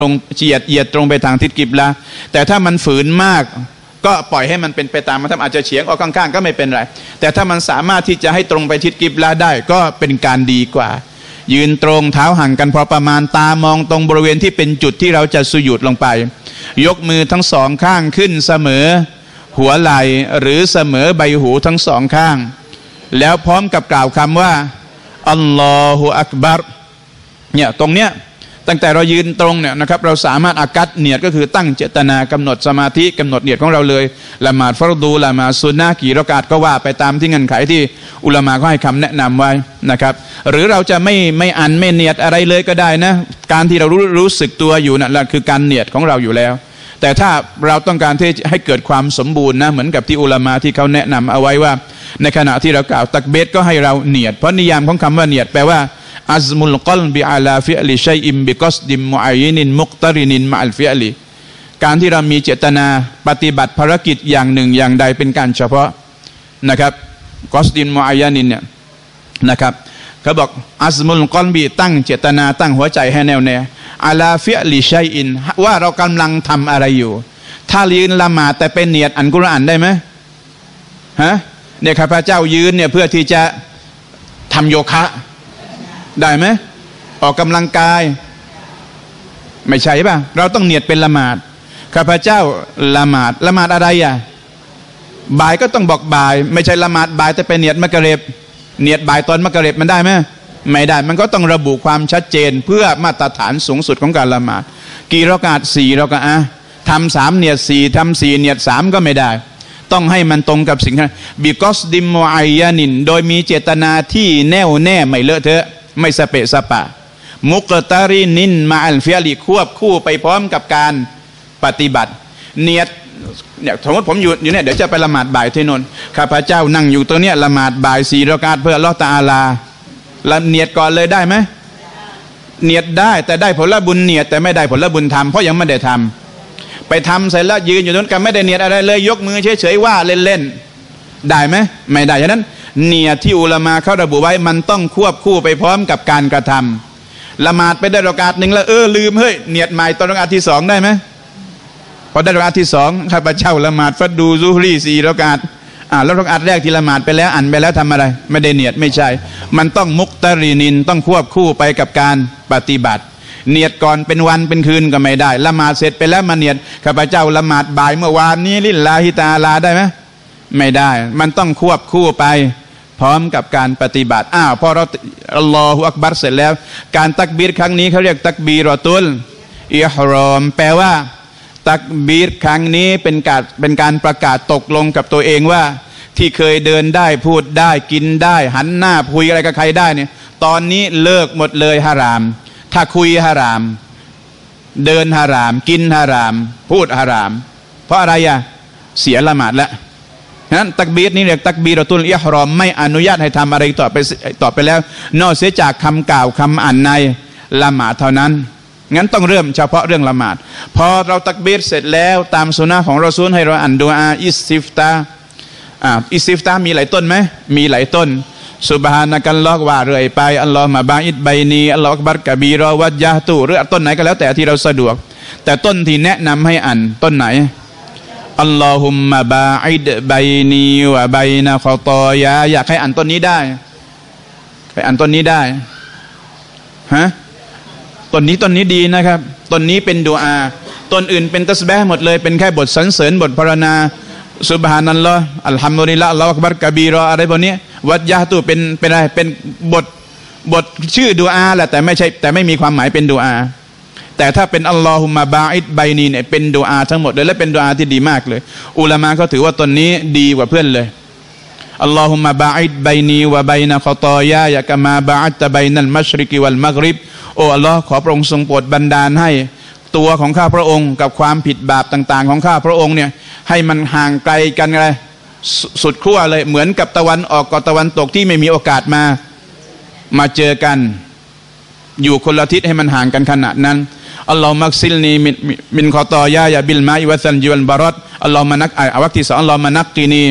ตรงเอียดตรงไปทางทิศกิบลาแต่ถ้ามันฝืนมากก็ปล่อยให้มันเป็นไปตามมันอาจจะเฉียงออกข้างๆก็ไม่เป็นไรแต่ถ้ามันสามารถที่จะให้ตรงไปทิศกิบลาได้ก็เป็นการดีกว่ายืนตรงเท้าห่างกันพอประมาณตามองตรงบริเวณที่เป็นจุดที่เราจะสุญูดลงไปยกมือทั้งสองข้างขึ้นเสมอหัวไหล่หรือเสมอใบหูทั้งสองข้างแล้วพร้อมกับกล่าวคำว่าอัลลอฮุอักบัรเนี่ยตรงเนี้ยตั้งแต่เรายืนตรงเนี่ยนะครับเราสามารถอากัดเนียดก็คือตั้งเจตนากำหนดสมาธิกำหนดเนียดของเราเลยละหมาดฟัรดูละหมาดซุนนะห์กี่รอกาตก็ว่าไปตามที่เงื่อนไขที่อุลามะเขาให้คำแนะนำไว้นะครับหรือเราจะไม่อันไม่เนียดอะไรเลยก็ได้นะการที่เรารู้สึกตัวอยู่นั่นแหละคือการเนียดของเราอยู่แล้วแต่ถ้าเราต้องการที่ให้เกิดความสมบูรณ์นะเหมือนกับที่อุลามะที่เขาแนะนำเอาไว้ว่าในขณะที่เรากล่าวตักบีรก็ให้เราเนียดเพราะนิยามของคำว่าเนียดแปลว่าอัซมุลกลบิอาลาฟิอลิชัยอิมบิกอสดิมมุอัยนินมุกตรินินมะอัลฟิอลิการที่เรามีเจตนาปฏิบัติภารกิจอย่างหนึ่งอย่างใดเป็นการเฉพาะนะครับกอสดินมุอัยนินเนี่ยนะครับเขาบอกอัซมุลกลบิตั้งเจตนาตั้งหัวใจให้แน่วแน่อาลาฟิอลิชัยอินว่าเรากำลังทำอะไรอยู่ถ้ายืนละหมาดแต่เป็นเนียดอันกุรอานได้ไหมฮะเนี่ยข้าพเจ้ายืนเนี่ยเพื่อที่จะทำโยคะได้ไหมออกกำลังกายไม่ใช่ป่ะเราต้องเนียดเป็นละหมาดข้าพเจ้าละหมาดอะไรอ่ะบ่ายก็ต้องบอกบ่ายไม่ใช่ละหมาดบ่ายแต่เป็นเนียดมักริบเนียดบ่ายตอนมักริบมันได้ไหมไม่ได้มันก็ต้องระบุความชัดเจนเพื่อมาตรฐานสูงสุดของการละหมาดกี่รอกาต4รอกาอะห์ทำ3เนียด4ทำ4เนียด3ก็ไม่ได้ต้องให้มันตรงกับสิ่งนั้นบิกอสดิมมุอัยยานินโดยมีเจตนาที่แน่วแน่ไม่เลอะเทอะไม่สเปะสปะมุกตารินินมาอัลฟิอลิควบคู่ไปพร้อมกับการปฏิบัติเนียดเนี่ยสมมติผมอยู่เนี่ยเดี๋ยวจะไปละหมาดบ่ายที่นนข้าพเจ้านั่งอยู่ตรงเนี้ยละหมาดบ่าย4รอกาตเพื่ออัลเลาะห์ตะอาลาละเนียดก่อนเลยได้ไหมเนียดได้แต่ได้ผลบุญเนียดแต่ไม่ได้ผลบุญทำเพราะยังไม่ได้ทำไปทำเสร็จแล้วยืนอยู่ตรงนั้นไม่ได้เนียดอะไรเลยยกมือเฉยๆว่าเล่นๆได้ไหมไม่ได้ฉะนั้นเนียดที่อุลามะเขาระบุไว้มันต้องควบคู่ไปพร้อมกับการกระทำละหมาดไปได้รอกาตหนึ่งแล้วลืมเฮ้ยเนียดใหม่ตอนรอกาตที่2ได้ไหมพอได้รอกาตที่2ข้าพเจ้าละหมาดฟัดดูซุฮรี4รอกาตแล้วรอกาตแรกที่ละหมาดไปแล้วอ่านไปแล้วทำอะไรไม่ได้เนียดไม่ใช่มันต้องมุกตะรีนินต้องควบคู่ไปกับการปฏิบัติเนียดก่อนเป็นวันเป็นคืนก็ไม่ได้ละหมาดเสร็จไปแล้วมาเนียดข้าพเจ้าละหมาดบ่ายเมื่อวานนี้ลิลลาฮิตะอาลาได้ไหมไม่ได้มันต้องควบคู่ไปพร้อมกับการปฏิบัติพอเราอัลลอฮฺอักบัรเสร็จแล้วการตักบีรครั้งนี้เขาเรียกตักบีรอตุลอิฮรอมแปลว่าตักบีรครั้งนี้เป็นการประกาศตกลงกับตัวเองว่าที่เคยเดินได้พูดได้กินได้หันหน้าคุยอะไรกับใครได้เนี่ยตอนนี้เลิกหมดเลยฮารามถ้าคุยฮารามเดินฮารามกินฮารามพูดฮารามเพราะอะไรเสียละหมาดแล้วนั้นตักบีรนี่เรียกตักบีรอตุลอิฮรอมไม่อนุญาตให้ทำอะไรต่อไปแล้วนอกเสียจากคำกล่าวคำอ่านในละหมาดเท่านั้นงั้นต้องเริ่มเฉพาะเรื่องละหมาดพอเราตักบีรเสร็จแล้วตามสุนนะของรอซูลให้เราอ่านดุอาอิสติฟตาอิสติฟตามีหลายต้นไหมมีหลายต้นซุบฮานะกัลลอฮ์ว่าเรื่อยไปอัลลอฮ์มาบาอิดไบนีอัลลอฮ์อักบัรกะบีรอวัจญะตุหรือต้นไหนก็แล้วแต่ที่เราสะดวกแต่ต้นที่แนะนำให้อ่านต้นไหนอัลลอฮุมมะบาอิดไบนีวะไบนะคอตอยาอยากให้อ่านต้นนี้ได้ใครอ่านต้นนี้ได้ฮะต้นนี้ดีนะครับต้นนี้เป็นดุอาต้นอื่นเป็นตัสบีฮ์หมดเลยเป็นแค่บทสรรเสริญบทภาวนาซุบฮานัลลอฮ์อัลฮัมดุลิลละอัลลอฮฺอักบัรกะบีรออะไรพวกนี้วัจญะตุเป็นอะไรเป็นบทชื่อดุอาแหละแต่ไม่มีความหมายเป็นดุอาแต่ถ้าเป็นอัลลอฮุมะบาอิดไบนีเนี่ยเป็นดุอาทั้งหมดเลยและเป็นดุอาที่ดีมากเลยอุลามะเขาถือว่าต้นนี้ดีกว่าเพื่อนเลยอัลลอฮุมะบาอิดไบนีวะไบนะคอตอยายะกะมาบาอัตไบนัลมัชริกวัลมักริบโอ้อัลลอฮ์ขอพระองค์ทรงโปรดบันดาลให้ตัวของข้าพระองค์กับความผิดบาปต่างๆของข้าพระองค์เนี่ยให้มันห่างไกลกันเลยสุดขั้วเลยเหมือนกับตะวันออกกับตะวันตกที่ไม่มีโอกาสมาเจอกันอยู่คนละทิศให้มันห่างกันขนาดนั้นอัลลอฮฺมักซิลนีมินคอตอยายะบิลมาอิวะซันจิวัลบารอดอัลลอฮฺมานักวักที่2อัลลอฮฺมานักกีนี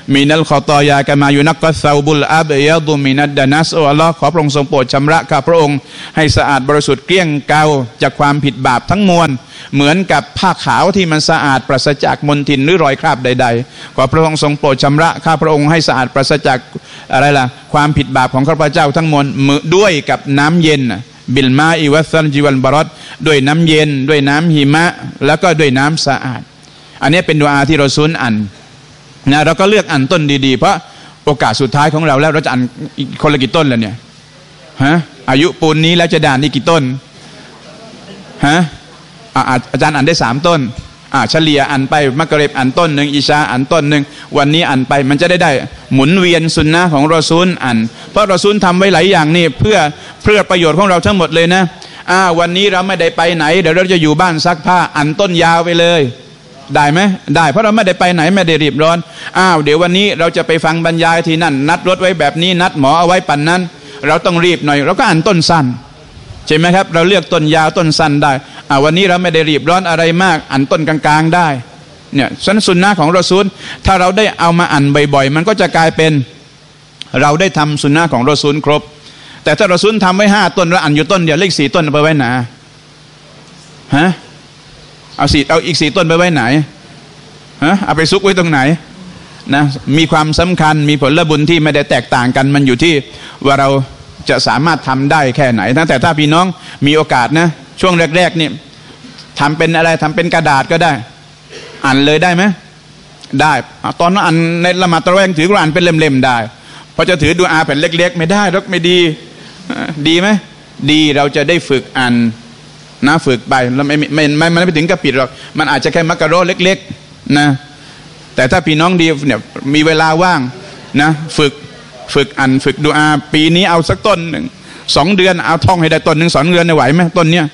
มินัลคอตอยากามายุนักกัสซาบุลอับยาดุมินัดดานัสโออัลลอฮ์ขอพระองค์ทรงโปรดชำระข้าพระองค์ให้สะอาดบริสุทธิ์เกลี้ยงเกลาจากความผิดบาปทั้งมวลเหมือนกับผ้าขาวที่มันสะอาดปราศจากมลทินหรือรอยคราบใดๆขอพระองค์ทรงโปรดชำระข้าพระองค์ให้สะอาดปราศจากอะไรล่ะความผิดบาปของข้าพเจ้าทั้งมวลด้วยกับน้ำเย็นบิลมาอิวัสซัลจิวัลบารอดด้วยน้ำเย็นด้วยน้ำหิมะแล้วก็ด้วยน้ำสะอาดอันนี้เป็นดุอาที่เราซุนอ่านนะเราก็เลือกอ่านต้นดีๆเพราะโอกาสสุดท้ายของเราแล้วเราจะอ่านคนละกี่ต้นแล้วเนี่ยฮะอายุปูนนี้แล้วจะด่านนี่กี่ต้นฮะอาจารย์อ่านได้3ต้นเฉลี่ยอ่านไปมักริบอ่านต้นหนึ่งอิชาอ่านต้นหนึ่งวันนี้อ่านไปมันจะได้หมุนเวียนสุนนะของรอซูลอ่านเพราะรอซูลทำไว้หลายอย่างนี่เพื่อประโยชน์ของเราทั้งหมดเลยนะวันนี้เราไม่ได้ไปไหนเดี๋ยวเราจะอยู่บ้านซักผ้าอ่านต้นยาวไปเลยได้ไหมได้เพราะเราไม่ได้ไปไหนไม่ได้รีบร้อนเดี๋ยววันนี้เราจะไปฟังบรรยายที่นั่นนัดรถไว้แบบนี้นัดหมอเอาไว้ปั่นนั้นเราต้องรีบหน่อยเราก็อ่านต้นสั้นใช่ไหมครับเราเลือกต้นยาวต้นสั้นได้วันนี้เราไม่ได้รีบร้อนอะไรมากอ่านต้นกลางๆได้เนี่ยสุนนะของรอซูลถ้าเราได้เอามาอ่านบ่อยๆมันก็จะกลายเป็นเราได้ทำสุนนะของรอซูลครบแต่ถ้ารอซูลทำไว้5ต้นเราอ่านอยู่ต้นเดียวเลข4ต้นเอาไปไว้ไหนฮะเอาอีก4ต้นไปไว้ไหนฮะเอาไปซุกไว้ตรงไหนนะมีความสำคัญมีผลบุญที่ไม่ได้แตกต่างกันมันอยู่ที่ว่าเราจะสามารถทำได้แค่ไหนแต่ถ้าพี่น้องมีโอกาสนะช่วงแรกๆนี่ทำเป็นอะไรทำเป็นกระดาษก็ได้อ่านเลยได้ไหมได้ตอนนั้นอ่านในละหมาดตะเวงถือกุรอานเป็นเล่มๆได้พอจะถือดูอาแผ่นเล็กๆไม่ได้หรอกไม่ดีดีไหมดีเราจะได้ฝึกอ่านนะฝึกไปแล้วไม่ถึงกับปิดหรอกมันอาจจะแค่มักกะโรเล็กๆนะแต่ถ้าพี่น้องดีเนี่ยมีเวลาว่างนะฝึกอ่านฝึกดูอาปีนี้เอาสักต้นหนึ่ง2 เดือนเอาท่องให้ได้ต้นหนึ่ง2 เดือนไหวไหมต้นเนี้ย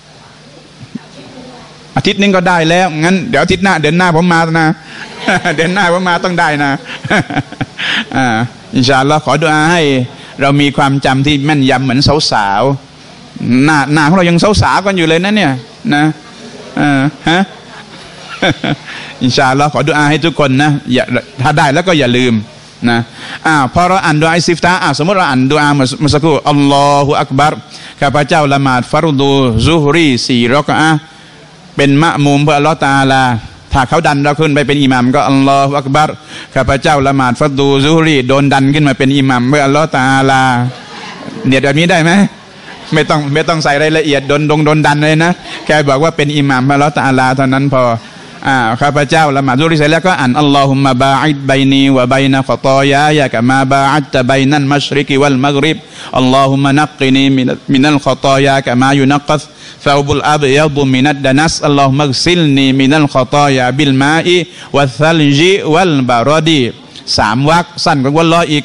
อาทิตย์นึงก็ได้แล้วงั้นเดี๋ยวอาทิตย์หน้าเดือนหน้าผมมานะเดือนหน้าผมมาต้องได้นะอินชาอัลลอฮ์ขอดุอาให้เรามีความจำที่แม่นยำเหมือนสาวๆหน้าของเรายังสาวๆกันอยู่เลยนะเนี่ยนะฮะอินชาอัลลอฮ์ขอดุอาให้ทุกคนนะอย่าถ้าได้แล้วก็อย่าลืมนะพอเราอ่านดุอาอิสติฟตาห์สมมติเราอ่านดุอาเมื่อสักครู่อัลลอฮุอักบัรข้าพเจ้าละหมาดฟัรดูซุฮรี4 รอกอะห์เป็นมะมุมเพื่ออัลลอฮ์ตะอาลาถ้าเขาดันเราขึ้นไปเป็นอิหมัมก็อัลลอฮุอักบัรข้าพเจ้าละหมาดฟัรดูซุฮรีโดนดันขึ้นมาเป็นอิหมัมเพื่ออัลลอฮ์ตะอาลาเนี่ยแบบนี้ได้ไหมไม่ต้องใส่รายละเอียดโดนดันเลยนะแค่บอกว่าเป็นอิหมัมเพื่ออัลลอฮ์ตะอาลาเท่านั้นพอข้าพเจ้าละหมาดซุฮรีเสร็จแล้วก็อ่านอัลลอฮุมมะบาอิดบัยนีวะบัยนะขอตอยายะกะมาบาอัตตะบัยนัลมัชริกวัลมัฆริบอัลลอฮุมมะนักกินีมินัลขอตอยากะมายุนักกัสซาบุลอับยาดุมินัดดานัสอัลลอฮุมักซิลนีมินัลขอตอยาบิลมาอิวัสซัลจิวัลบารอดี3 วรรคสั้นกว่าวัลลอฮ์อีก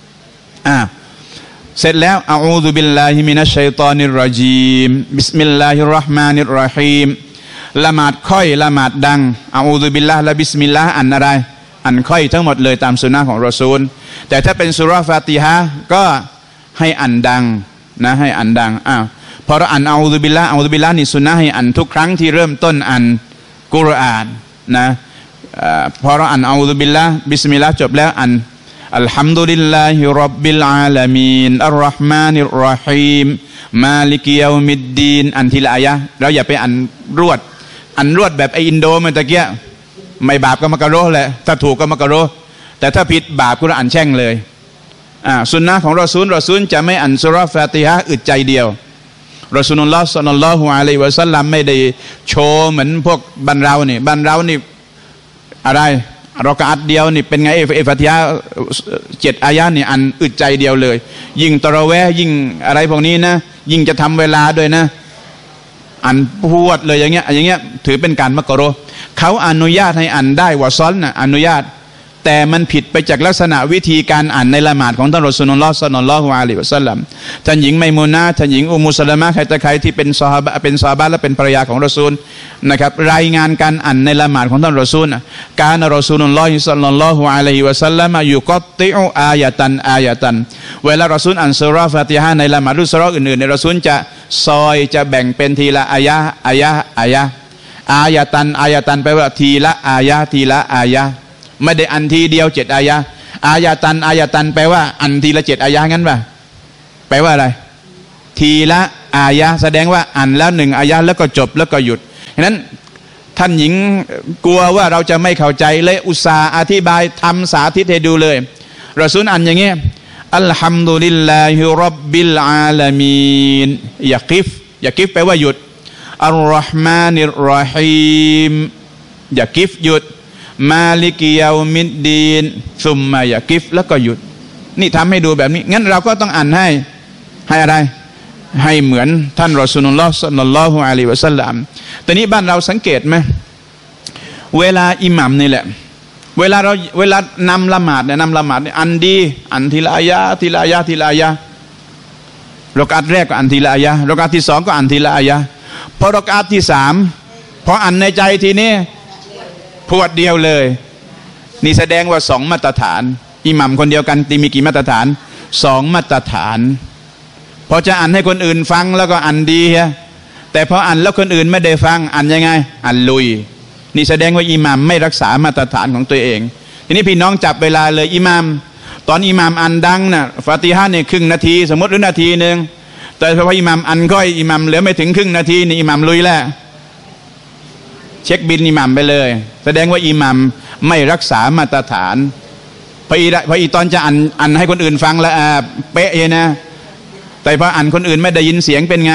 เสร็จแล้วอะอูซุบิลลาฮิมินัชชัยฏอนิรเราะญีมบิสมิลลาฮิรเราะห์มานิรเราะฮีมละหมาดค่อยละหมาดดังอะอูซุบิลลาฮ์และบิสมิลลาฮ์อ่านอะไรอ่านค่อยทั้งหมดเลยตามสุนนะของรอซูลแต่ถ้าเป็นซูเราะห์ฟาติฮะห์ก็ให้อ่านดังนะให้อ่านดังพอเราอ่านอะอูซุบิลลาฮ์นี่สุนนะให้อ่านทุกครั้งที่เริ่มต้นอ่านกุรอานนะพอเราอ่านอะอูซุบิลลาฮ์บิสมิลลาฮ์จบแล้วอ่านอัลฮัมดุลิลลาฮิร็อบบิลอาลามีนอัรเราะห์มานิรเราะฮีมมาลิกิยามิดดีนอันทีละอายะห์เราอย่าไปอ่านรวดแบบไออินโดเมื่อตะเกียไม่บาปก็มักกะโรแหละถ้าถูกก็มักกะโรแต่ถ้าผิดบาปก็อ่านแช่งเลยสุนนะของรอซูลจะไม่อ่านซูเราะห์ฟาติฮะห์อึดใจเดียวรอซูลุลลอฮ์ศ็อลลัลลอฮุอะลัยฮิวะซัลลัมไม่ได้โชว์เหมือนพวกบ้านเรานี่อะไรรอกะอัตเดียวนี่เป็นไงฟาติฮะห์7 อายะห์นี่อ่านอึดใจเดียวเลยยิ่งตะเราะเวห์ยิ่งอะไรพวกนี้นะยิ่งจะทำเวลาด้วยนะอ่านพวดเลยอย่างเงี้ยถือเป็นการมักกะโรเขาอนุญาตให้อ่านได้วะซอลนะอนุญาตแต่มันผิดไปจากลักษณะวิธีการอ่านในละหมาดของท่านรอซูลุลลอฮ์ ศ็อลลัลลอฮุอะลัยฮิวะซัลลัมท่านหญิงไมมูนะห์ท่านหญิงอุมมุสะละมะห์ใครที่เป็นซอฮาบะและเป็นภรรยาของรอซูลนะครับรายงานการอ่านในละหมาดของท่านรอซูลการรอซูลุลลอฮ์ ศ็อลลัลลอฮุอะลัยฮิวะซัลลัมยุกัตติอุอายะตันเวลารอซูลอ่านซูเราะห์ฟาติฮะห์ในละหมาดหรือซูเราะห์อื่นๆในรอซูลจะแบ่งเป็นทีละอายะตันแปลว่าทีละอายะไม่ได้อันทีเดียว7 อายะอายะตันแปลว่าอันทีละ7 อายะงั้นป่ะแปลว่าอะไรทีละอายะแสดงว่าอันแล้ว1 อายะแล้วก็จบแล้วก็หยุดฉะนั้นท่านหญิงกลัวว่าเราจะไม่เข้าใจเลยอุตส่าห์อธิบายทำสาธิตให้ดูเลยรอซูลอ่านอย่างเงี้ยอัลฮัมดุลิลลาฮิร็อบบิลอาลามีนอย่ากิฟแปลว่าหยุดอัลลอฮ์มานิรเราะฮีมอย่ากิฟหยุดมาลิกิยามิดดีนซุมมาอย่ากิฟแล้วก็หยุดนี่ทำให้ดูแบบนี้งั้นเราก็ต้องอ่านให้อะไรให้เหมือนท่านรอซูลุลลอฮ์ศ็อลลัลลอฮุอะลัยฮิวะซัลลัมแต่นี้บ้านเราสังเกตไหมเวลาอิหมัมนี่แหละเวลานำละหมาดเนี่ยอันดีอันทีละอายะรอกาตแรกก็อันทีละอายะรอกาตที่2ก็อันทีละอายะพอรอกาตที่3พออันในใจทีนี้พวดเดียวเลยนี่แสดงว่า2 มาตรฐานอิหมัมคนเดียวกันมีกี่มาตรฐาน2 มาตรฐานพอจะอ่านให้คนอื่นฟังแล้วก็อ่านดีฮะแต่พออ่านแล้วคนอื่นไม่ได้ฟังอ่านยังไงอ่านลุยนี่แสดงว่าอิหมัมไม่รักษามาตรฐานของตัวเองทีนี้พี่น้องจับเวลาเลยอิหมัมตอนอิหมัมอ่านดังน่ะฟาติฮะเนี่ยครึ่งนาทีสมมติหรือนาทีนึงแต่พออิหมัมอ่านค่อยอิหมัมเหลือไม่ถึงครึ่งนาทีนี่อิหมัมลุยแล้วเช็คบินอิหมัมไปเลยแสดงว่าอิหมัมไม่รักษามาตรฐานพออีตอนจะอ่านให้คนอื่นฟังแล้วเป๊ะเลยนะแต่พออ่านคนอื่นไม่ได้ยินเสียงเป็นไง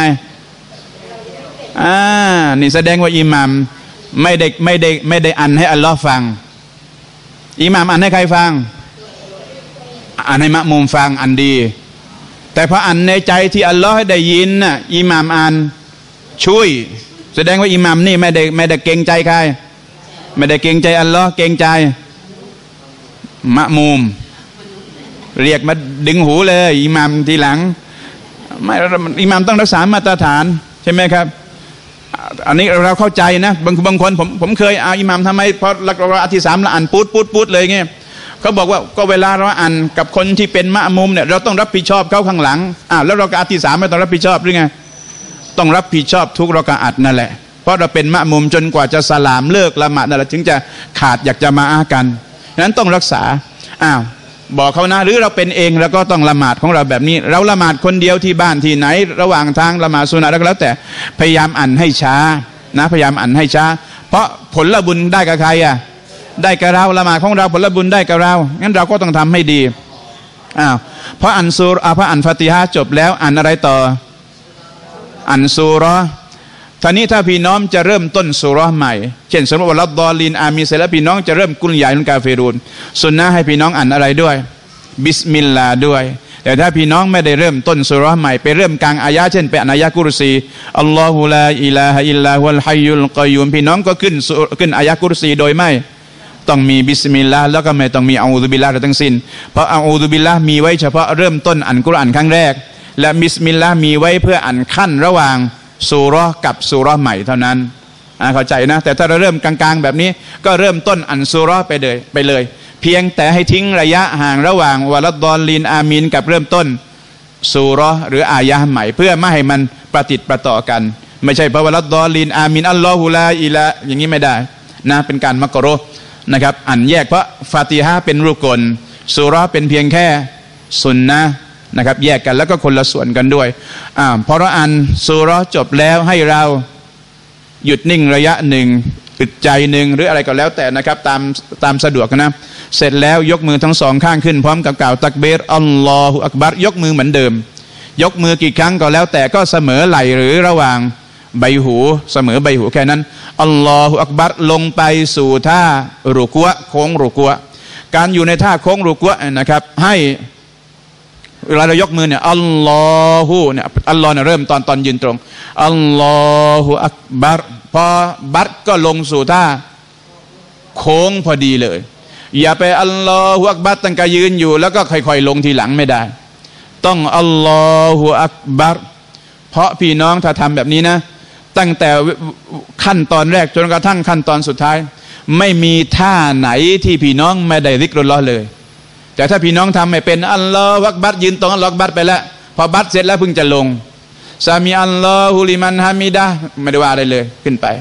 นี่แสดงว่าอิหมัมไม่ได้อ่านให้อัลลอฮ์ฟังอิหมัมอ่านให้ใครฟังอ่านให้มะมุมฟังอันดีแต่พออ่านในใจที่อัลลอฮ์ได้ยินน่ะอิหมัมอ่านช่วยแสดงว่าอิหมัมนี่ไม่ได้เกรงใจใครไม่ได้เกรงใจอัลลอฮ์เกรงใจมะมุมเรียกมาดึงหูเลยอิหมัมทีหลังไม่อิหมัมต้องรักษามาตรฐานใช่ไหมครับอันนี้เราเข้าใจนะบางคนผมเคยอิหมัมทำไมพอเราอธิษฐานละอ่านพูดเลยเงี้ยเขาบอกว่าก็เวลาเราอ่านกับคนที่เป็นมะมุมเนี่ยเราต้องรับผิดชอบเขาข้างหลังแล้วเราก็อธิษฐานไม่ต้องรับผิดชอบหรือไงต้องรับผิดชอบทุกเราก็อัดนั่นแหละเพราะเราเป็นมะมุมจนกว่าจะสลามเลิกละหมาดนั่นแหละถึงจะขาดอยากจะมาอากันฉะนั้นต้องรักษาบอกเขานะหรือเราเป็นเองเราก็ต้องละหมาดของเราแบบนี้เราละหมาดคนเดียวที่บ้านที่ไหนระหว่างทางละหมาดสุนัตแล้วแต่พยายามอ่านให้ช้านะพยายามอ่านให้ช้าเพราะผลบุญได้กับใครได้กับเราละหมาดของเราผลบุญได้กับเรางั้นเราก็ต้องทำให้ดีเพราะอ่านฟาติฮะห์จบแล้วอ่านอะไรต่ออ่านซูเราะห์ท่านี้ถ้าพี่น้องจะเริ่มต้นซูเราะห์ใหม่เช่นสมมติว่าลัดดอลินอามีเสร็จแล้วพี่น้องจะเริ่มกุลยาลุนกาเฟรูนสุนนะให้พี่น้องอ่านอะไรด้วยบิสมิลลาห์ด้วยแต่ถ้าพี่น้องไม่ได้เริ่มต้นซูเราะห์ใหม่ไปเริ่มกลางอายะเช่นไปอ่านอายะกุรซีอัลลอฮุลาอิลาฮะอิลลาฮุลฮัยยุลกอยยูมพี่น้องก็ขึ้นอายะกุรซีโดยไม่ต้องมีบิสมิลลาห์แล้วก็ไม่ต้องมีอูซุบิลลาห์ทั้งสิ้นเพราะอูซุบิลลาห์มีไว้เฉพาะเริ่มต้นอ่านกุรอานครั้งแรกและบิสมิลลาห์มีไว้เพื่ออ่านขั้นระหว่างซูเราะห์กับซูเราะห์ใหม่เท่านั้นเข้าใจนะแต่ถ้าเราเริ่มกลางๆแบบนี้ก็เริ่มต้นอ่านซูเราะห์ไปเลยเพียงแต่ให้ทิ้งระยะห่างระหว่างวะลัดดอลินอามีนกับเริ่มต้นซูเราะห์หรืออายะห์ใหม่เพื่อไม่ให้มันประติดประต่อกันไม่ใช่เพราะวะลัดดอลินอามีนอัลลอฮุลาอิลาอย่างนี้ไม่ได้นะเป็นการมักรุฮ์นะครับอ่านแยกเพราะฟาติฮะห์เป็นรุกนซูเราะห์เป็นเพียงแค่สุนนะนะครับแยกกันแล้วก็คนละส่วนกันด้วยพอเราอ่านซูเราะห์จบแล้วให้เราหยุดนิ่งระยะหนึ่งอึดใจหนึ่งหรืออะไรก็แล้วแต่นะครับตามสะดวกนะเสร็จแล้วยกมือทั้งสองข้างขึ้นพร้อมกับกล่าวตักบีรอัลลอฮุอักบัรยกมือเหมือนเดิมยกมือกี่ครั้งก็แล้วแต่ก็เสมอไหล่หรือระหว่างใบหูเสมอใบหูแค่นั้นอัลลอฮุอักบัรลงไปสู่ท่ารุกัวโค้งรุกัวการอยู่ในท่าโค้งรุกัวนะครับให้เวลาเรายกมือเนี่ยอัลลอฮุเนี่ยอัลลอฮ์เนี่ยเริ่มตอนยืนตรงอัลลอฮุอักบัรพอบัรก็ลงสู่ท่าโค้งพอดีเลยอย่าไปอัลลอฮุอักบัรตั้งแต่ยืนอยู่แล้วก็ค่อยๆลงทีหลังไม่ได้ต้องอัลลอฮุอักบัรเพราะพี่น้องถ้าทำแบบนี้นะตั้งแต่ขั้นตอนแรกจนกระทั่งขั้นตอนสุดท้ายไม่มีท่าไหนที่พี่น้องไม่ได้ซิกรุลลอฮ์เลยแต่ถ้าพี่น้องทำไม่เป็นอัลลอฮฺอักบัรยืนตรงอัลลอฮฺอักบัรไปแล้วพอบัรเสร็จแล้วเพิ่งจะลงซามีอัลลอฮุลิมันฮามิดะไม่ได้ว่าอะไรเลยขึ้นไป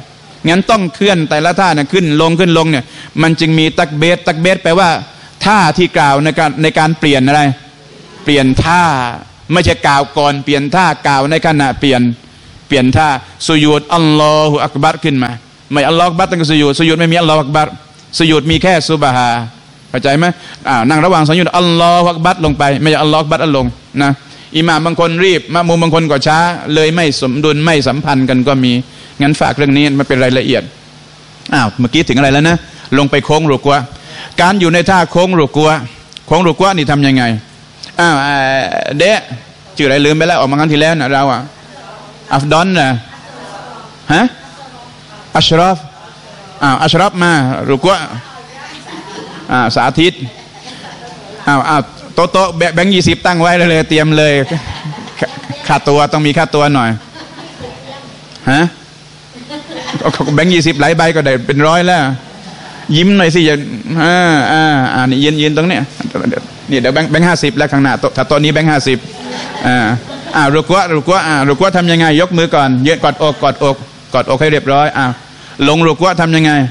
งั้นต้องเคลื่อนแต่ละท่านะขึ้นลงเนี่ยมันจึงมีตักเบสแปลว่าท่าที่กล่าวในการเปลี่ยนอะไรเปลี่ยนท่าไม่ใช่กล่าวก่อนเปลี่ยนท่ากล่าวในขณะเปลี่ยนท่าสุญูดอัลลอฮุอักบัรขึ้นมาไม่อัลลอฮุอักบัรต้องสุญูดไม่มีอัลลอฮุอักบัรสุญูดมีแค่ซุบฮาเข้าใจไหมนั่งระหว่างสุญูดอัลลอฮุอักบัรลงไปไม่ใช่อัลลอฮุอักบัรลงนะอิหม่ามบางคนรีบมะมูมบางคนก็ช้าเลยไม่สมดุลไม่สัมพันธ์กันก็มีงั้นฝากเรื่องนี้มันเป็นรายละเอียดเมื่อกี้ถึงอะไรแล้วนะลงไปโค้งรุกัวการอยู่ในท่าโค้งรุกัวนี่ทำยังไงเดะชื่ออะไรลืมไปแล้วออกมาครั้งที่แล้วนะเราอัฟดอนนะฮะอัชรอฟมารุกัวสาธิตโต๊ะแบงค์20ตั้งไว้เลยเตรียมเลยค่าตัวต้องมีค่าตัวหน่อยฮะแบงค์20หลายใบก็ได้เป็นร้อยแล้วยิ้มหน่อยสิอย่านี่ยืนตรงนี้นี่เดี๋ยวแบงค์50แล้วข้างหน้าถ้าตัวนี้แบงค์50รุกัวทำยังไงยกมือก่อนยืนกอดอกให้เรียบร้อยลงรุกัวทำยังไง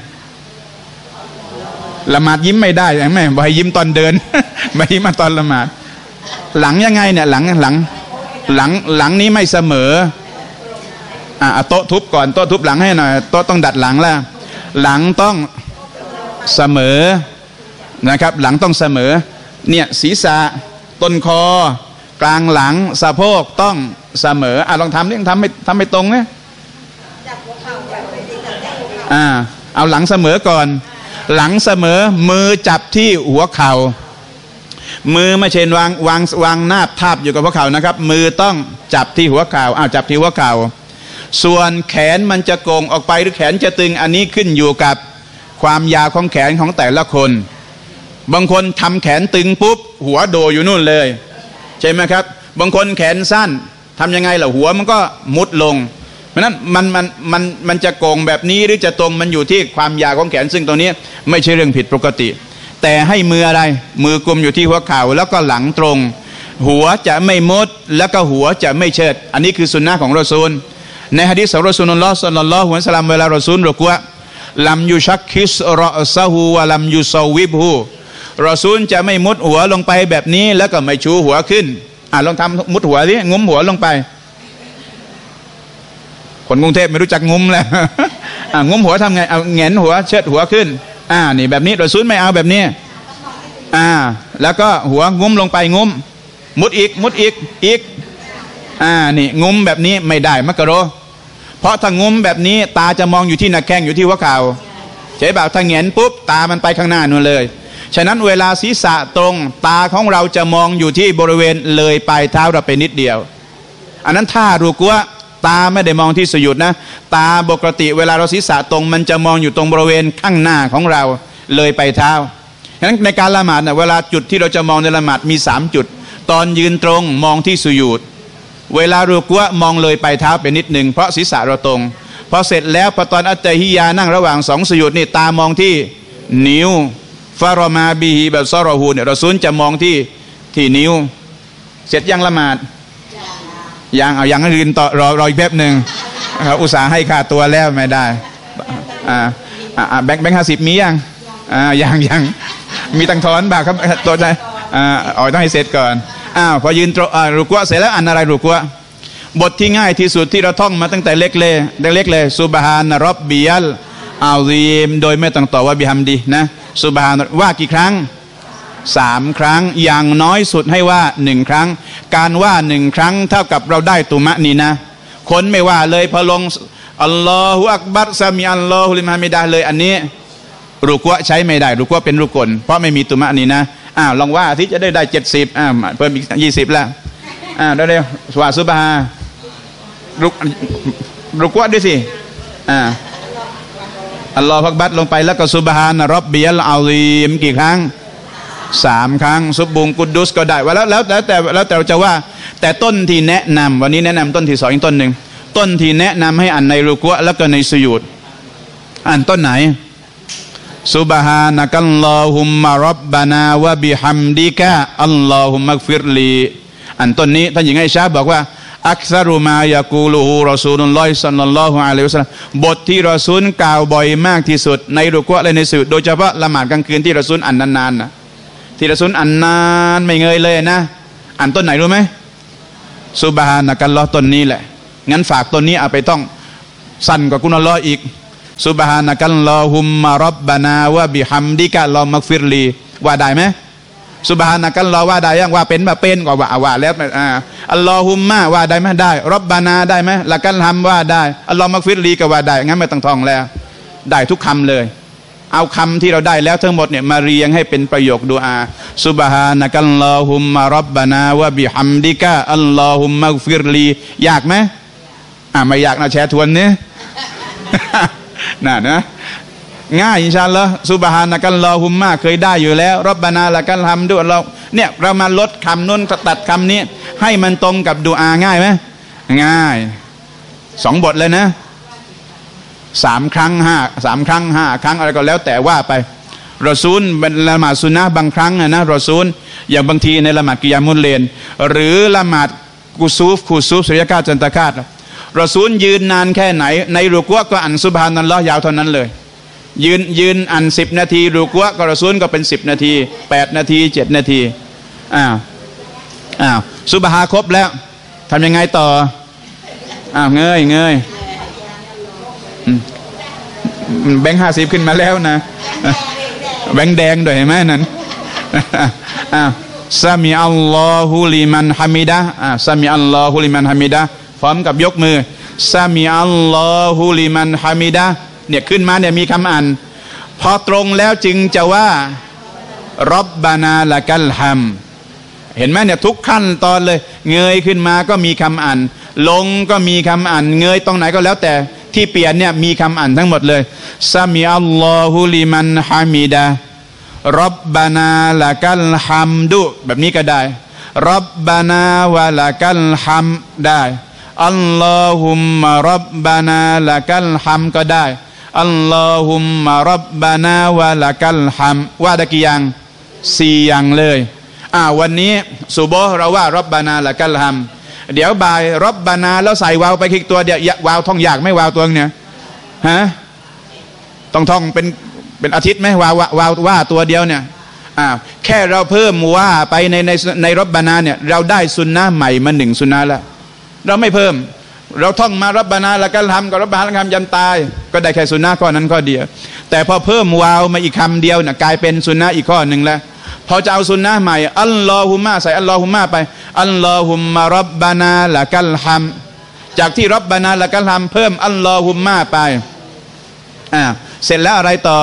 ละหมาดยิ้มไม่ได้แม่บอกให้ยิ้มตอนเดินไม่ยิ้มมาตอนละหมาดหลังยังไงเนี่ยหลังนี้ไม่เสมอโต๊ะทุบก่อนโต๊ะทุบหลังให้หน่อยโต๊ะต้องดัดหลังแล้วหลังต้องเสมอนะครับหลังต้องเสมอเนี่ยศีรษะต้นคอกลางหลังสะโพกต้องเสมอลองทำนี่ทำไม่ตรงเนี่ยเอาหลังเสมอก่อนหลังเสมอมือจับที่หัวเข่ามือไม่ใช่วางหน้าทาบอยู่กับหัวเข่านะครับมือต้องจับที่หัวเข่าจับที่หัวเข่าส่วนแขนมันจะโก่งออกไปหรือแขนจะตึงอันนี้ขึ้นอยู่กับความยาวของแขนของแต่ละคนบางคนทำแขนตึงปุ๊บหัวโดอยู่นู่นเลยใช่ไหมครับบางคนแขนสั้นทำยังไงล่ะหัวมันก็มุดลงเพราะนั้นมันจะโก่งแบบนี้หรือจะตรงมันอยู่ที่ความยาวของแขนซึ่งตรงนี้ไม่ใช่เรื่องผิดปกติแต่ให้มืออะไรมือกลมอยู่ที่หัวเข่าแล้วก็หลังตรงหัวจะไม่มุดแล้วก็หัวจะไม่เชิดอันนี้คือสุนนะของรอซูลในหะดีษของรอซูลุลลอฮ์ ศ็อลลัลลอฮุอะลัยฮิวะซัลลัมเวลารอซูลรุกัวลัมยุชักคิสรอซะฮูวะลัมยุซอวิบฮูรอซูลจะไม่มุดหัวลงไปแบบนี้แล้วก็ไม่ชูหัวขึ้นลองทำมุดหัวสิงุ้มหัวลงไปคนกรุงเทพไม่รู้จักงุ้มแล้วงุ้มหัวทำไงเอาแหงนหัวเชิดหัวขึ้นนี่แบบนี้รอซูลไม่เอาแบบนี้แล้วก็หัวงุ้มลงไปงุ้มมุดอีกนี่งุ้มแบบนี้ไม่ได้มักกะโรเพราะถ้างุ้มแบบนี้ตาจะมองอยู่ที่หน้าแข้งอยู่ที่หัวเข่าใช่เปล่าถ้าแหงนปุ๊บตามันไปข้างหน้านู่นเลยฉะนั้นเวลาศีรษะตรงตาของเราจะมองอยู่ที่บริเวณเลยปลายเท้าเราไปนิดเดียวอันนั้นท่ารุกัวตาไม่ได้มองที่สุญูดนะตาปกติเวลาเราศีรษะตรงมันจะมองอยู่ตรงบริเวณข้างหน้าของเราเลยไปเท้าฉะนั้นในการละหมาดเวลาจุดที่เราจะมองในละหมาดมี3จุดตอนยืนตรงมองที่สุญูดเวลารุกัวมองเลยไปเท้าไปนิดหนึ่งเพราะศีรษะเราตรงพอเสร็จแล้วพอตอนอัตตะฮิยานั่งระหว่าง2สุญูดนี่ตามองที่นิ้วฟารอมาบีฮีแบบซอรอฮูเนี่ยเราซุนจะมองที่นิ้วเสร็จยังละหมาดยังอื่นต่อรออีกแป๊บหนึ่งอุตส่าห์ให้ค่าตัวแล้วไม่ได้แบงค์50มียังมีตังทอนบ่าครับตัวใจต้องให้เสร็จก่อนพอยืนรุกัวเสร็จแล้วอันอะไรรุกัวบทที่ง่ายที่สุดที่เราท่องมาตั้งแต่เล็กเลยซุบฮานะร็อบบิยัลอาซีมโดยไม่ต้องต่อว่าบิฮัมดีนะซุบฮานะว่ากี่ครั้ง3 ครั้งอย่างน้อยสุดให้ว่า1 ครั้งการว่า1 ครั้งเท่ากับเราได้ตุมะนีนะคนไม่ว่าเลยพอลงอัลลอฮุอักบัรซามีอัลลอฮุลิมฮามิดะอันนี้อันนี้รุกัวใช้ไม่ได้รุกัวเป็นรุกลเพราะไม่มีตุมะนีนะลองว่าที่จะได้70เพิ่มอีก20แล้วได้สวาซุบฮารุกัวด้วยสิอัลลอฮฺอักบัรลงไปแล้วก็ซุบฮานะร็อบบิยัลอาซีมกี่ครั้ง3 ครั้งซุบบุงกุดดุสก็ได้ว่าแล้วแต่เราจะว่าแต่ต้นที่แนะนำวันนี้แนะนำต้นที่2อีกต้นหนึ่งต้นที่แนะนำให้อ่านในรุกัวแล้วก็ในสุญูดอ่านต้นไหนซุบฮานะกัลลอฮุมมะร็อบบานะวะบิฮัมดิกะอัลลอฮุมมักฟิรลีอันต้นนี้ท่านหญิงไอชาบอกว่าอักษรุมายากูลูฮูรอซูลุลลอฮิศ็อลลัลลอฮุอะลัยฮิวะซัลลัมบทที่รอซูลกล่าวบ่อยมากที่สุดในรุกูและในสุญูดโดยเฉพาะละหมาดกลางคืนที่รอซูลอ่านนานๆนะที่รอซูลอ่านนานไม่เงยเลยนะอ่านต้นไหนรู้ไหมซุบฮานะกัลลอฮ์ต้นนี้แหละงั้นฝากต้นนี้เอาไปต้องสั้นกว่ากุณอัลลอฮ์อีกซุบฮานะกัลลอฮุมมะร็อบบานาวะบิฮัมดิกะลอมักฟิรลีว่าได้ไหมซุบฮานะกัลลอฮ์ว่าได้ยังว่าเป็นแบบเป็นก็ว่าแล้วอัลลอฮุมมะว่าได้ไหมได้ร็อบบานาได้ไหมละกัลฮัมว่าได้อัลลอฮ์มักฟิรลีก็ว่าได้งั้นไม่ต้องท่องแล้วได้ทุกคำเลยเอาคำที่เราได้แล้วทั้งหมดเนี่ยมาเรียงให้เป็นประโยคดุอาซุบฮานะกัลลอฮุมมะร็อบบานาวะบิฮัมดิกะอัลลอฮุมมักฟิรลียากไหมไม่อยากนะแชร์ทวนเนี่ยน่านะง่ายอินชาอัลลอฮ์ซุบฮานะกัลลอฮุมมะเคยได้อยู่แล้วร็อบบานาละกัลฮัมดุเราเนี่ยเรามาลดคำนู้นตัดคำนี้ให้มันตรงกับดุอาง่ายไหมง่าย2 บทเลยนะ3 ครั้ง 5 ครั้งอะไรก็แล้วแต่ว่าไปรอซูลเป็นละหมาดซุนนะห์บางครั้งนะรอซูลอย่างบางทีในละหมาดกิยามุลเลนหรือละหมาดกุซูฟสุริยะคาตจันทคาตรอซูลยืนนานแค่ไหนในรุกูก็อ่านซุบฮานัลลอฮ์ยาวเท่านั้นเลยยืนอ่าน10 นาทีรุกูก็รอซูลก็เป็น10 นาที8 นาที7 นาทีซุบฮาครบแล้วทำยังไงต่อเงยแบงค์50ขึ้นมาแล้วนะแบงค์แดงด้วยเห็นไหมนั่นซามิอัลลอฮุลิมันฮามิดะซามิอัลลอฮุลิมันฮามิดะพร้อมกับยกมือซามิอัลลอฮุลิมันฮามิดะเนี่ยขึ้นมาเนี่ยมีคำอ่านพอตรงแล้วจึงจะว่าร็อบบานาละกัลฮัมเห็นไหมเนี่ยทุกขั้นตอนเลยเงยขึ้นมาก็มีคำอ่านลงก็มีคำอ่านเงยตรงไหนก็แล้วแต่ที่เปลี่ยนเนี่ยมีคำอ่านทั้งหมดเลยซามิอัลลอฮุลิมันฮามิดะร็อบบานาละกัลฮัมดุแบบนี้ก็ได้ร็อบบานาวะละกัลฮัมได้อัลลอฮุมมะร็อบบานาละกัลฮัมก็ได้อัลลอฮุมมะร็อบบานาวะละกัลฮัมว่าได้กี่อย่าง4 อย่างเลยวันนี้ซุบฮ์เราว่าร็อบบานาละกัลฮัมเดี๋ยวบ่ายร็อบบานาแล้วใส่วาวไปอีกตัวเดียววาวท่องยากไหมวาวตัวเนี่ยต้องท่องเป็นอาทิตย์ไหมวาวว่าตัวเดียวเนี่ยแค่เราเพิ่มว่าไปในร็อบบานาเนี่ยเราได้ซุนนะห์ใหม่มา1 ซุนนะห์แล้วเราไม่เพิ่มเราท่องมาร็อบบานาละกัลฮัมกับร็อบบานาละกัลฮัมยันตายก็ได้แค่ซุนนะห์ข้อนั้นข้อเดียวแต่พอเพิ่มวาวมาอีกคำเดียวเนี่ยกลายเป็นซุนนะห์อีกข้อหนึ่งแล้วพอจะเอาซุนนะห์ใหม่อัลลอฮุมะใส่อัลลอฮุมะไปอัลลอฮุมมะร็อบบานาละกัลฮัมจากที่ร็อบบานาละกัลฮัมเพิ่มอัลลอฮุมะไปเสร็จแล้วอะไรต่อ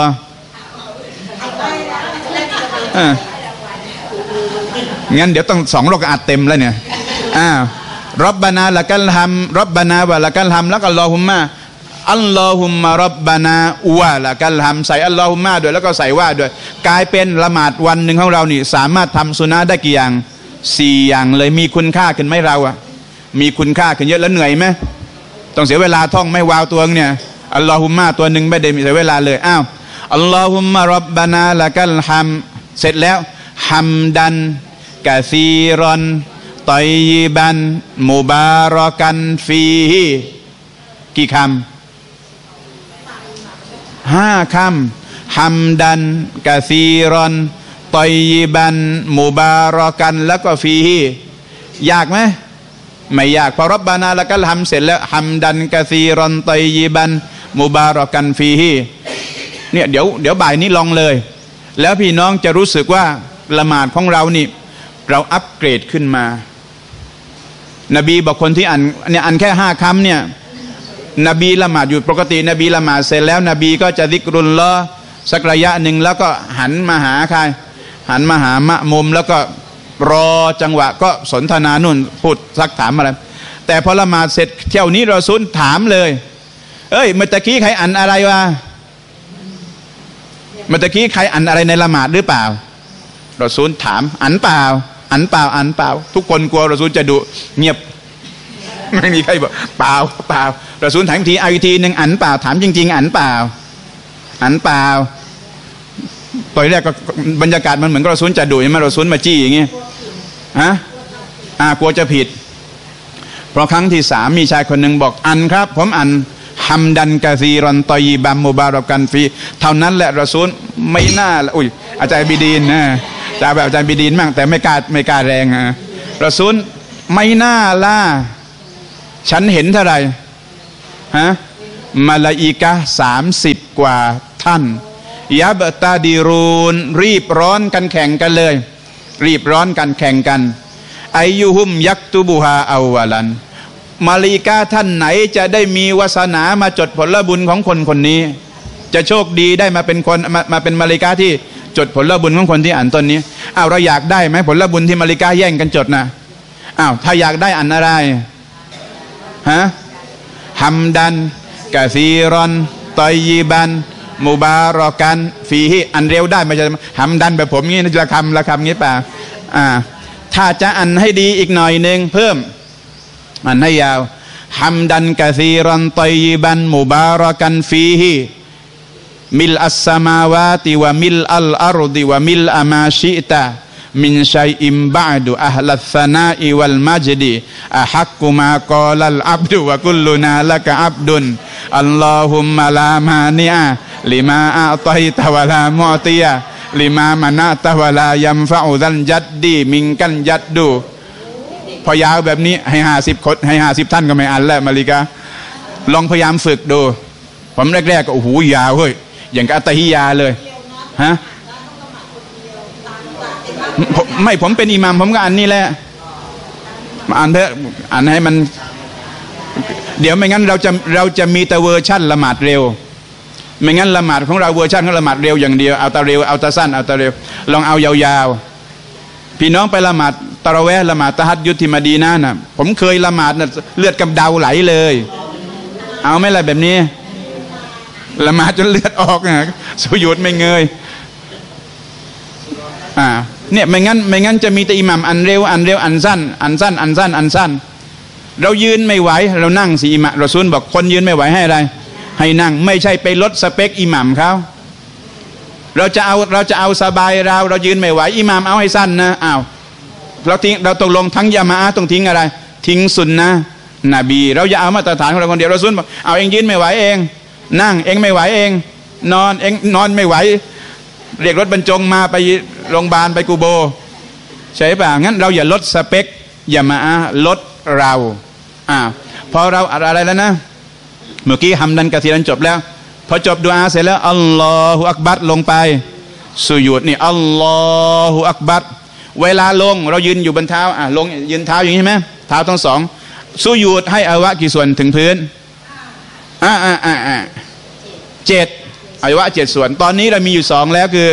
งั้นเดี๋ยวต้อง2 รอกะอัดเต็มแล้วเนี่ยร็อบบานาละกัลฮัมร็อบบานาวะละกัลฮัมแล้วก็อัลลอฮุมะอัลลอฮุมมะร็อบบานาวะละกัลฮัมใส่อัลลอฮุมะด้วยแล้วก็ใส่ว่าด้วยกลายเป็นละหมาดวันหนึ่งของเรานี่สามารถทำซุนนะห์ได้กี่อย่าง4 อย่างเลยมีคุณค่าขึ้นไหมเรามีคุณค่าขึ้นเยอะแล้วเหนื่อยไหมต้องเสียเวลาท่องไม่วาวตัวเนี่ยอัลลอฮุมะตัวหนึ่งไม่ได้มีเสียเวลาเลยอัลลอฮุมมะร็อบบานาละกัลฮัมเสร็จแล้วฮัมดันกะซีรอนตอยยิบันมุบารอกันฟีฮิกี่คำ5 คำฮัมดันกะซีรอนตอยยิบันมุบารอกันแล้วก็ฟีฮิยากไหมไม่ยากพอร็อบบานาละกัลฮัมเสร็จแล้วฮัมดันกะซีรอนตอยยิบันมุบารอกันฟีฮิเนี่ยเดี๋ยวบ่ายนี้ลองเลยแล้วพี่น้องจะรู้สึกว่าละหมาดของเรานี่เราอัปเกรดขึ้นมานบีบอกคนที่อ่านแค่5 คำเนี่ยนบีละหมาดอยู่ปกตินบีละหมาดเสร็จแล้วนบีก็จะซิกรุลลอฮ์สักระยะหนึ่งแล้วก็หันมาหาใครหันมาหามะมุมแล้วก็รอจังหวะก็สนทนานู่นพูดซักถามอะไรแต่พอละหมาดเสร็จเที่ยวนี้รอซูลถามเลยเอ้ยเมื่อตะกี้ใครอ่านอะไรวะเมื่อตะกี้ใครอ่านอะไรในละหมาดหรือเปล่ารอซูลถามอ่านเปล่าทุกคนกลัวรอซูลจะดุเงียบไม่มีใครบอกเปล่ารอซูลถามทีเอาอีกทีหนึ่งอ่านเปล่าถามจริงๆอ่านเปล่าตอนแรกก็บรรยากาศมันเหมือนรอซูลจะดุใช่ไหมรอซูลมาจี้อย่างงี้กลัวจะผิดเพราะครั้งที่3มีชายคนหนึ่งบอกอันครับผมอันฮัมดันกะซีรอนตอยีบัมมุบารักันฟีเท่านั้นแหละรอซูลไม่น่าอุ้ยอาจารย์บิดีนนะจะแบบอาจารย์บิดีนมั่งแต่ไม่กล้าแรงนะรอซูลไม่น่าล่ะฉันเห็นเท่าไหร่ฮะมาลาอิกะ30 กว่าท่านยับตาดีรูนรีบร้อนกันแข่งกันเลยรีบร้อนกันแข่งกันอายุหุมยักตุบูฮาอาวลันมาลาอิกะท่านไหนจะได้มีวาสนามาจดผลบุญของคนคนนี้จะโชคดีได้มาเป็นคนมาเป็นมาลาอิกะที่จดผลบุญของคนที่อ่านต้นนี้อ้าวเราอยากได้ไหมผลบุญที่มาลาอิกะแย่งกันจดนะอ้าวถ้าอยากได้อันอะไรฮะฮัมดันกะซีรอนตอยยีบันมุบารอกันฟีฮิอันเร็วได้ไม่ใช่ฮัมดันแบบผมงี้นะละคำงี้ป่ะถ้าจะอันให้ดีอีกหน่อยหนึ่งเพิ่มอันให้ยาวฮัมดันกะซีรอนตอยยีบันมุบารอกันฟีฮิมิลอัสสมาวาติวะมิลอัลอารุดิวะมิลอามาชิตามินชัยอิมบาดุอัลลัสนาอิวัลมัจดีอะฮักกุมากอลัลอับดุวะกุลลุนาละกะอับดุนอัลลอฮุมมะลามานิอะลิมาอะตัยตะวะลามุอติยะลิมามานะตะวะลายัมฟะอุซันจัดดีมิงกันยัดดูพอยาวแบบนี้ให้50 คนให้50 ท่านก็ไม่อ่านแล้วมาลิกาลองพยายามฝึกดูผมแรกๆก็โอ้โหยาวเฮ้ยอย่างกับอัตตะฮิยาเลยฮะไม่ผมเป็นอิหมัมผมก็อ่านนี่แหละอ่านเถอะอ่านให้มันเดี๋ยวไม่งั้นเราจะมีแต่เวอร์ชั่นละหมาดเร็วไม่งั้นละหมาดของเราเวอร์ชันของละหมาดเร็วอย่างเดียวเอาแต่เร็วเอาแต่สั้นเอาแต่เร็วลองเอายาวๆพี่น้องไปละหมาดตะเราะเวห์ละหมาดตะฮัจญุดที่มะดีนะห์น่ะผมเคยละหมาดน่ะเลือดกำเดาไหลเลยเอาไหมล่ะแบบนี้ละหมาดจนเลือดออกนะสุญูดไม่เงยเนี่ยไม่งั้นจะมีแต่อิหมัมอันเร็วอันสั้นเรายืนไม่ไหวเรานั่งสิอิหมัมรอซูลบอกคนยืนไม่ไหวให้อะไรให้นั่งไม่ใช่ไปลดสเปคอิหมัมเขาเราจะเอาสบายเรายืนไม่ไหวอิหมัมเอาให้สั้นนะอ้าวเราตกลงทั้งยะมาอะห์ต้องทิ้งอะไรทิ้งสุนนะนบีเราอย่าเอามาตรฐานของเราคนเดียวรอซูลบอกเอาเองยืนไม่ไหวเองนั่งเองไม่ไหวเองนอนเองนอนไม่ไหวเรียกรถบรรจงมาไปโรงพยาบาลไปกูโบใช่ป่ะงั้นเราอย่าลดสเปคอย่ามาลดเราพอเราอะไรแล้วนะเมื่อกี้ฮัมดันกะซีรันจบแล้วพอจบดุอาเสร็จแล้วอัลลอฮุอักบัรลงไปสุญูดนี่อัลลอฮุอักบัรเวลาลงเรายืนอยู่บนเท้าลงยืนเท้าอย่างนี้ใช่ไหมเท้าทั้งสองสุญูดให้อวัยวะกี่ส่วนถึงพื้น7อวัยวะ7ส่วนตอนนี้เรามีอยู่2แล้วคือ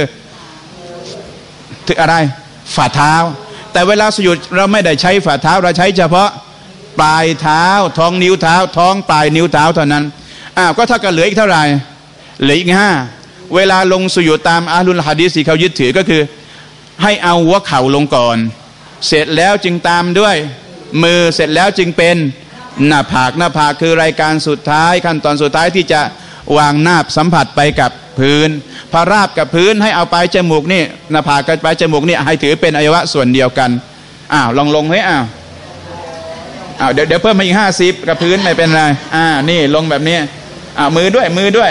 อะไรฝ่าเท้าแต่เวลาสุญูดเราไม่ได้ใช้ฝ่าเท้าเราใช้เฉพาะปลายเท้าท้องนิ้วเท้าท้องปลายนิ้วเท้าเท่านั้นก็ถ้ากันเหลืออีกเท่าไหร่เหลืออีก5เวลาลงสุญูดตามอาลุลฮะดีษที่เขายึดถือก็คือให้เอาหัวเข่าลงก่อนเสร็จแล้วจึงตามด้วยมือเสร็จแล้วจึงเป็นหน้าผากคือรายการสุดท้ายขั้นตอนสุดท้ายที่จะวางนาบสัมผัสไปกับพื้นพอราบกับพื้นให้เอาปลายจมูกนี่หน้าผากกับปลายจมูกนี่ให้ถือเป็นอวัยวะส่วนเดียวกันลองลงให้เดี๋ยวเพิ่มมาอีก50กับพื้นไม่เป็นไรนี่ลงแบบนี้มือด้วย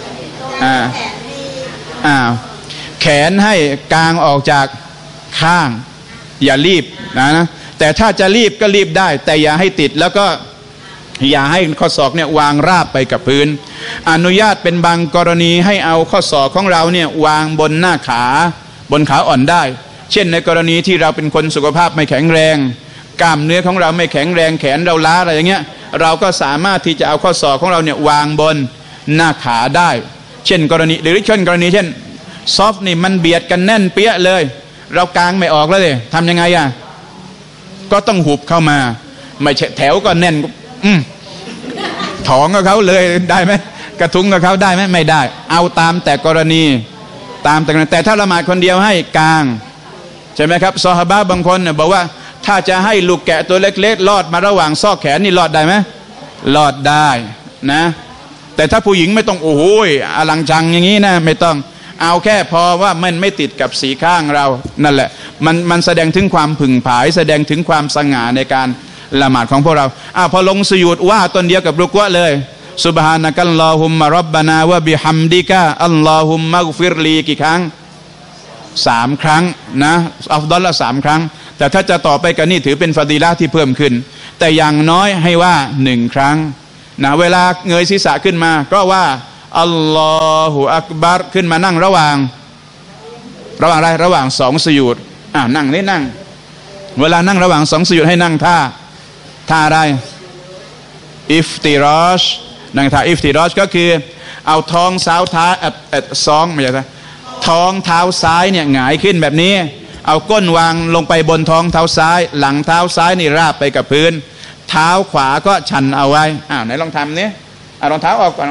แขนให้กางออกจากข้างอย่ารีบนะแต่ถ้าจะรีบก็รีบได้แต่อย่าให้ติดแล้วก็อย่าให้ข้อศอกเนี่ยวางราบไปกับพื้นอนุญาตเป็นบางกรณีให้เอาข้อศอกของเราเนี่ยวางบนหน้าขาบนขาอ่อนได้เช่นในกรณีที่เราเป็นคนสุขภาพไม่แข็งแรงกล้ามเนื้อของเราไม่แข็งแรงแขนเราล้าอะไรอย่างเงี้ยเราก็สามารถที่จะเอาข้อศอกของเราเนี่ยวางบนหน้าขาได้เช่นกรณีหรือเช่นกรณีเช่นซอฟนี่มันเบียดกันแน่นเปี้ยเลยเรากางไม่ออกแล้วเลยทำยังไงก็ต้องหุบเข้ามาไม่ใช่แถวก็แน่นถองกับเขาเลยได้ไหมกระทุ้งกับเขาได้ไหมไม่ได้เอาตามแต่กรณีแต่ถ้าละหมาดคนเดียวให้กางใช่ไหมครับซอฮาบะห์บางคนเนี่ยบอกว่าถ้าจะให้ลูกแกะตัวเล็กๆลอดมาระหว่างซอกแขนนี่ลอดได้ไหมลอดได้นะแต่ถ้าผู้หญิงไม่ต้องโอ้โหอลังชังอย่างนี้นะไม่ต้องเอาแค่พอว่ามันไม่ติดกับสีข้างเรานั่นแหละมันแสดงถึงความผึ่งผายแสดงถึงความสง่าในการละหมาดของพวกเราพอลงสุญูดว่าตนเดียวกับรุกวะเลยซุบฮานะกัลลอฮุมมะร็อบบานาวะบิฮัมดิกะอัลลอฮุมมัฆฟิรลีกี่ครั้ง3 ครั้งนะอัฟฎอลละ3 ครั้งแต่ถ้าจะต่อไปกันนี่ถือเป็นฟาดีละห์ที่เพิ่มขึ้นแต่อย่างน้อยให้ว่า1 ครั้งนะเวลาเงยศีรษะขึ้นมาก็ว่าอัลลอฮุอักบัรขึ้นมานั่งระหว่างอะไรระหว่าง2สุญูดนั่งนี่นั่งเวลานั่งระหว่าง2สุญูดให้นั่งท่าอะไรอิฟติรอชนั่งท่าอิฟติรอชก็คือเอาท้องซ้ายเท้าไม่ใช่ท้องเท้าซ้ายเนี่ยหงายขึ้นแบบนี้เอาก้นวางลงไปบนท้องเท้าซ้ายหลังเท้าซ้ายนี่ราบไปกับพื้นเท้าขวาก็ชันเอาไว้ไหนลองทำนี้รองเท้าออกก่อน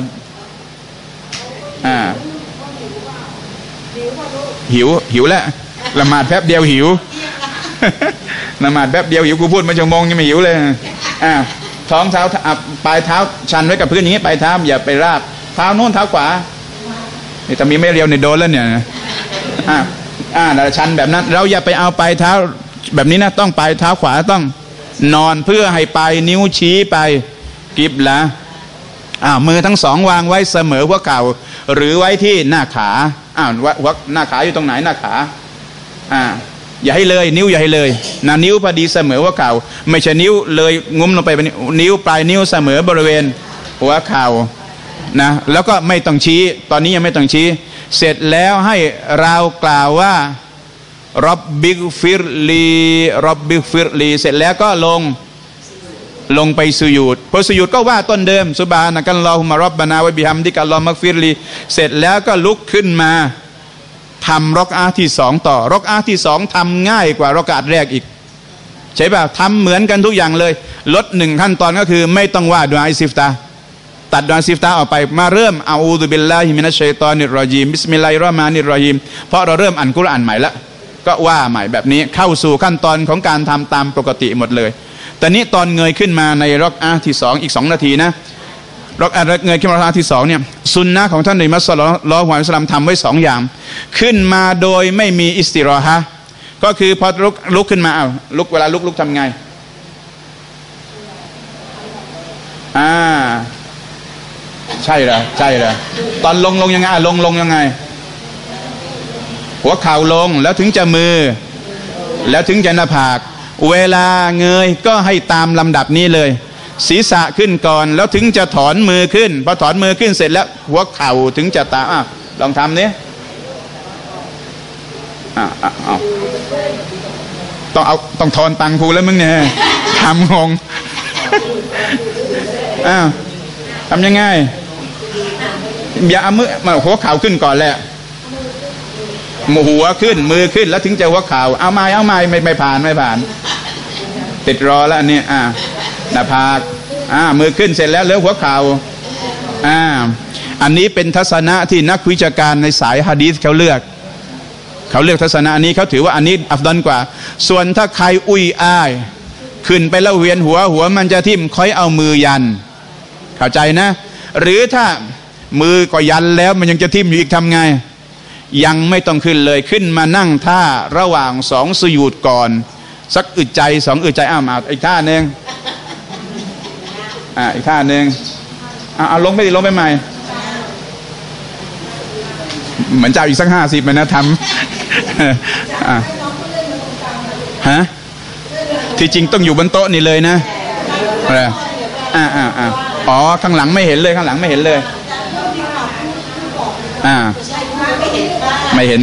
หิวแล้วละหมาดแป๊บเดียวหิวละหมาดแป๊บเดียวหิวกูพูดมาชั่วโมงยังไม่หิวเลยท้องเท้าปลายเท้าชันไว้กับพื้นอย่างนี้ปลายเท้าอย่าไปราบเท้าโน้นเท้าขวานี่แต่มีไม่เรียวในโดนแล้วเนี่ยชันแบบนั้นเราอย่าไปเอาปลายเท้าแบบนี้นะต้องปลายเท้าขวาต้องนอนเพื่อให้ปลายนิ้วชี้ไปกิบละมือทั้ง2วางไว้เสมอหัวเข่าหรือไว้ที่หน้าขาหัวหน้าขาอยู่ตรงไหนหน้าขาอย่าให้เลยนิ้วอย่าให้เลยนิ้วพอดีเสมอหัวเข่าไม่ใช่นิ้วเลยงุ้มลงไปเป็นนิ้วปลายนิ้วเสมอบริเวณหัวเข่านะแล้วก็ไม่ต้องชี้ตอนนี้ยังไม่ต้องชี้เสร็จแล้วให้เรากล่าวว่าร็อบบิกฟิรลีเสร็จแล้วก็ลงไปสุญูดพอสุญูดก็ว่าต้นเดิมซุบฮานะกัลลอฮุมะร็อบบานาวะบิฮัมดิกะอัลลอฮุมัฆฟิรลีเสร็จแล้วก็ลุกขึ้นมาทำรอกอะห์ที่2ต่อรอกอะห์ที่2ทำง่ายกว่ารอกอะห์แรกอีกใช่ป่ะทำเหมือนกันทุกอย่างเลยลด1ขั้นตอนก็คือไม่ต้องว่าดุอาอิสติฟตาห์ตัดดุอาอิสติฟตาห์ออกไปมาเริ่มอาอูซุบิลลาฮิมินัชชัยฏอนิรรอญีมบิสมิลลาฮิรเราะห์มานิรเราะฮีมเพราะเราเริ่มอ่านกุรอานใหม่ละก็ว่าใหม่แบบนี้เข้าสู่ขั้นตอนของการทำตามปกติหมดเลยแต่นี้ตอนเงยขึ้นมาในรอกอะห์ที่2อีก2นาทีนะรอกอะห์เงยขึ้นมารอกอะห์ที่2เนี่ยซุนนะห์ของท่านนบีมุฮัมมัดศ็อลลัลลอฮุอะลัยฮิวะซัลลัมทำไว้2อย่างขึ้นมาโดยไม่มีอิสติรอฮะห์ก็คือพอลุกขึ้นมาลุกเวลาลุกทำไงใช่เหรอตอนลงยังไงลงยังไงหัวเข่าลงแล้วถึงจะมือแล้วถึงจะหน้าผากเวลาเงยก็ให้ตามลำดับนี้เลยศีรษะขึ้นก่อนแล้วถึงจะถอนมือขึ้นพอถอนมือขึ้นเสร็จแล้วหัวเข่าถึงจะตามลองทำนี้ต้องทอนตังค์กูแล้วมึงเนี่ยทำงงทำยังไงอย่าเอามือมาหัวเข่าขึ้นก่อนแหละหัวขึ้นมือขึ้นแล้วถึงจะหัวเข่าเอาไม้ไม่ผ่านติดรอแล้วนี่หน้าผากมือขึ้นเสร็จแล้วหัวเข่าอันนี้เป็นทัศนะที่นักวิชาการในสายหะดีษเขาเลือกทัศนะนี้เขาถือว่าอันนี้อัฟฎอลกว่าส่วนถ้าใครอุ้ยอ้ายขึ้นไปแล้วเวียนหัวมันจะทิ่มค่อยเอามือยันเข้าใจนะหรือถ้ามือก็ยันแล้วมันยังจะทิ่มอยู่อีกทำไงยังไม่ต้องขึ้นเลยขึ้นมานั่งท่าระหว่าง2สุญูดก่อนสักอึดใจ2อึดใจมาอีกท่านึงอีกท่านึงเอาลงไปใหม่เหมือนจะอีกสัก50นะทำที่จริงต้องอยู่บนโต๊ะนี่เลยนะอะไรข้างหลังไม่เห็นเลยไม่เห็น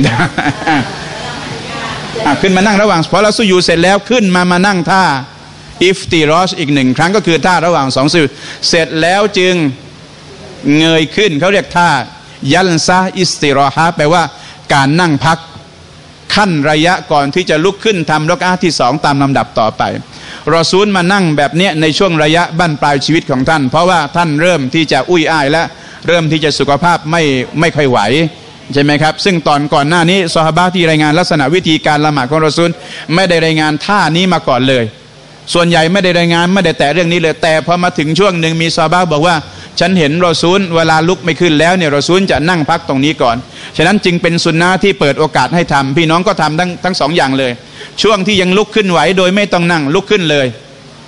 ขึ้นมานั่งระหว่างพอเราสุญูดเสร็จแล้วขึ้นมานั่งท่าอิฟติรอชอีก1ครั้งก็คือท่าระหว่าง2สุญูดเสร็จแล้วจึงเงยขึ้นเขาเรียกท่ายัลซะอิสติรอฮะแปลว่าการนั่งพักขั้นระยะก่อนที่จะลุกขึ้นทำรอกอะห์ที่2ตามลำดับต่อไปรอซูลมานั่งแบบนี้ในช่วงระยะบั้นปลายชีวิตของท่านเพราะว่าท่านเริ่มที่จะอุ้ยอ้ายและเริ่มที่จะสุขภาพไม่ค่อยไหวใช่ไหมครับซึ่งก่อนหน้านี้ซอฮาบะห์ที่รายงานลักษณะวิธีการละหมาดของรอซูลไม่ได้รายงานท่านี้มาก่อนเลยส่วนใหญ่ไม่ได้รายงานไม่ได้แตะเรื่องนี้เลยแต่พอมาถึงช่วงหนึ่งมีซอฮาบะห์บอกว่าฉันเห็นรอซูลเวลาลุกไม่ขึ้นแล้วเนี่ยรอซูลจะนั่งพักตรงนี้ก่อนฉะนั้นจึงเป็นสุนนะที่เปิดโอกาสให้ทำพี่น้องก็ทำทั้ง2อย่างเลยช่วงที่ยังลุกขึ้นไหวโดยไม่ต้องนั่งลุกขึ้นเลย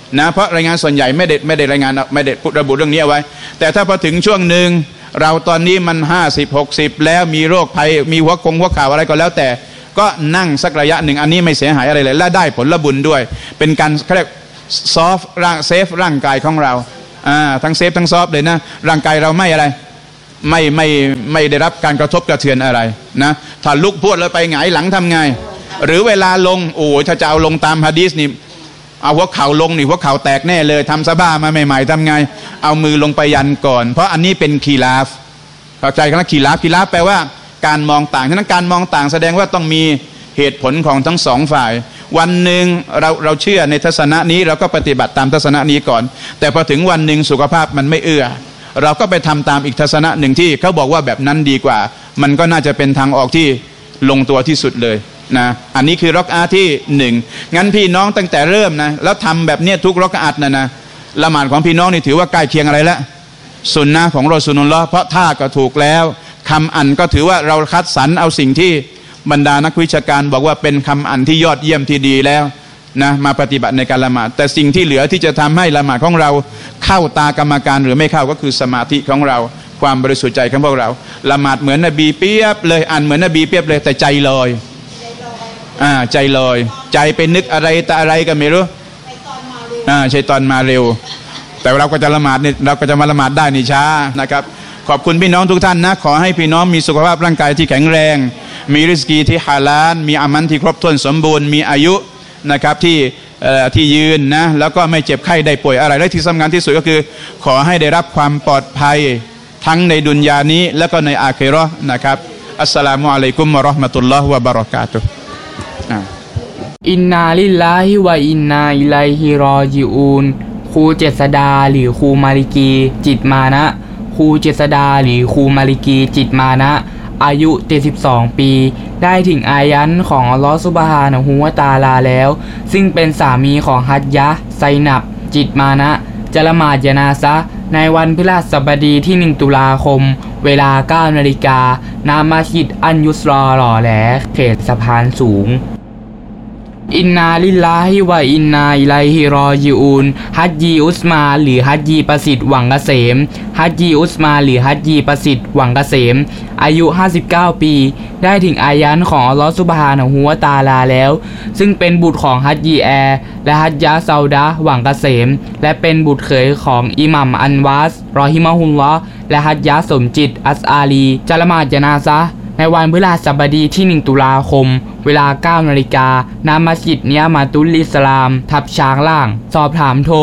นะเพราะรายงานส่วนใหญ่ไม่ได้รายงานไม่ได้ระบุเรื่องนี้เอาไว้แต่ถ้าพอถึงช่วงหนึ่งเราตอนนี้มัน50-60แล้วมีโรคภัยมีหัวข่าวอะไรก็แล้วแต่ก็นั่งสักระยะหนึ่งอันนี้ไม่เสียหายอะไรเลยและได้ผลบุญด้วยเป็นการเรียกซอฟเซฟร่างกายของเราทั้งเซฟทั้งซอฟเลยนะร่างกายเราไม่อะไรไม่ได้รับการกระทบกระเทือนอะไรนะถ้าลุกพรวดแล้วไปหงายหลังทำไงหรือเวลาลงโอ้ยถ้าจะเอาลงตามหะดีษนี่เอาหัวเข่าลงนี่หัวเข่าแตกแน่เลยทำซะบ้ามาใหม่ๆทำไงเอามือลงไปยันก่อนเพราะอันนี้เป็นคีลาฟเข้าใจกันนะคีลาฟแปลว่าการมองต่างฉะนั้นการมองต่างแสดงว่าต้องมีเหตุผลของทั้งสองฝ่ายวันหนึ่งเราเชื่อในทัศนะนี้เราก็ปฏิบัติตามทัศนะนี้ก่อนแต่พอถึงวันหนึ่งสุขภาพมันไม่เอื้อเราก็ไปทำตามอีกทัศนะหนึ่งที่เขาบอกว่าแบบนั้นดีกว่ามันก็น่าจะเป็นทางออกที่ลงตัวที่สุดเลยนะอันนี้คือรอกอาที่ 1งั้นพี่น้องตั้งแต่เริ่มนะแล้วทำแบบนี้ทุกรอกอานะละหมาดของพี่น้องนี่ถือว่าใกล้เคียงอะไรแล้วสุนนะของรอซูลุลลอฮ์เพราะท่าก็ถูกแล้วคำอันก็ถือว่าเราคัดสรรเอาสิ่งที่บรรดานักวิชาการบอกว่าเป็นคำอันที่ยอดเยี่ยมที่ดีแล้วนะมาปฏิบัติในการละหมาดแต่สิ่งที่เหลือที่จะทำให้ละหมาดของเราเข้าตากรรมการหรือไม่เข้าก็คือสมาธิของเราความบริสุทธิ์ใจของพวกเราละหมาดเหมือนนบีเปียบเลยอ่านเหมือนนบีเปียบเลยแต่ใจลอยใจลอยใจไปนึกอะไรแต่อะไรก็ไม่รู้ชัยฏอนมาเร็วแต่เราก็จะละหมาดนี่เราก็จะมาละหมาดได้นี่ช้านะครับขอบคุณพี่น้องทุกท่านนะขอให้พี่น้องมีสุขภาพร่างกายที่แข็งแรงมีริสกีที่ฮาลาลมีอามันที่ครบถ้วนสมบูรณ์มีอายุนะครับที่ยืนนะแล้วก็ไม่เจ็บไข้ได้ป่วยอะไรและที่สำคัญที่สุดก็คือขอให้ได้รับความปลอดภัยทั้งในดุนยานี้แล้วก็ในอาคิเราะห์นะครับอัสสลามุอะลัยกุมวะเราะห์มะตุลลอฮ์วะบะเราะกาตุฮ์อินนาลิลลาฮิวะอินนาอิลัยฮิรอญิอูนครูเจษดาหรือครูมาลิกีจิตมานะครูเจษดาหรือครูมาลิกีจิตมานะอายุ72ปีได้ถึงอายันของอัลลอฮฺซุบฮานะฮูวะตะอาลาแล้วซึ่งเป็นสามีของฮัจญะห์ไซนับจิตมานะจะละหมาดญะนาซะห์ในวันพฤหัสบดีที่1ตุลาคมเวลา 9 นาฬิกาณมัสยิดอันยุสรอหล่อแหลเขตสะพานสูงอินนาลิลลาฮิวะอินนาอิลัยฮิรอญิอูนฮัจญีอุสมาหรือฮัจญีประสิทธิ์หวังเกษมฮัจญีอุสมาหรือฮัจญีประสิทธิ์หวังเกษมอายุ59ปีได้ถึงอายันของอัลลอฮฺซุบฮานะฮูวะตะอาลาแล้วซึ่งเป็นบุตรของฮัจญีแอร์และฮัจญะห์ซาอุดะห์หวังเกษมและเป็นบุตรเขยของอิหมัมอันวาสรอฮิมะฮุลลอฮ์และฮัจญะห์สมจิตอัสอาลีจะละหมาดญะนาซะห์ในวันพฤหัสบดีที่1ตุลาคมเวลา 9 นาฬิกาณมัสยิดเนียมาตุลอิสลามทับช้างล่างสอบถามโทร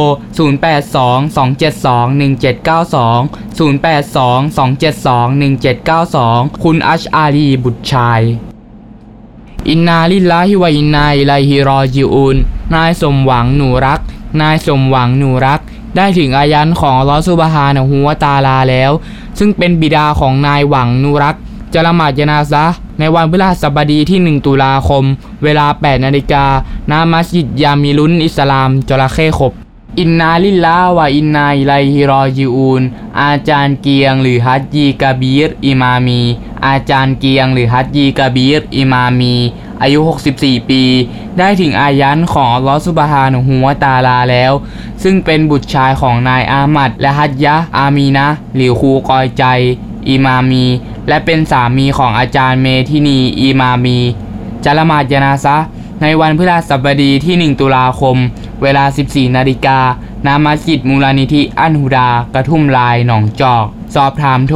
0822721792 คุณอัชอาลีบุตรชายอินนาลิลลาฮิวะอินนาอิลัยฮิรอญิอูนนายสมหวังหนูรักได้ถึงอายันของอัลเลาะห์ซุบฮานะฮูวะตะอาลาแล้วซึ่งเป็นบิดาของนายหวังนูรักจะละหมาดญะนาซะห์ในวันพฤหัสบดีที่1ตุลาคมเวลา 8 นาฬิกาณมัสยิดยามิลุนอิสลามจระเข้ขบอินนาลิลลาฮ์วะอินนาอิลัยฮิรอญิอูนอาจารย์เกียงหรือฮัจญีกะบีรอิมามีอาจารย์เกียงหรือฮัจญีกะบีรอิมามีอายุ64ปีได้ถึงอายันของอัลเลาะห์ซุบฮานะฮูวะตะอาลาแล้วซึ่งเป็นบุตรชายของนายอามัดและฮัจญะห์อามีนะห์หรือครูกอยใจอิมามีและเป็นสามีของอาจารย์เมทินีอิมามีจะละหมาดญะนาซะห์ในวันพฤหัสบดีที่1ตุลาคมเวลา 14 นาฬิกาณมัสยิดมูลนิธิอันฮุดากระทุ่มลายหนองจอกสอบถามโทร